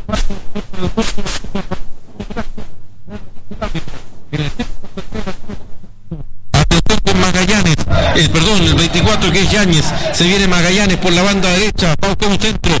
Atención con Magallanes, perdón, el 24 que es Yáñez, se viene Magallanes por la banda derecha, va a buscar un centro,